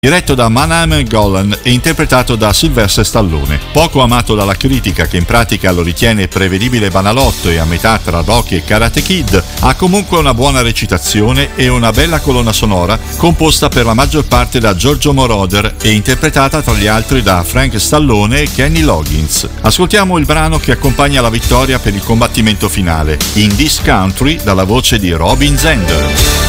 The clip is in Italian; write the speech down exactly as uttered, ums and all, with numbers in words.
diretto da Manahem Golan e interpretato da Sylvester Stallone. Poco amato dalla critica, che in pratica lo ritiene prevedibile banalotto e a metà tra Rocky e Karate Kid, ha comunque una buona recitazione e una bella colonna sonora composta per la maggior parte da Giorgio Moroder e interpretata tra gli altri da Frank Stallone e Kenny Loggins. Ascoltiamo il brano che accompagna la vittoria per il combattimento finale, In This Country, dalla voce di Robin Zander.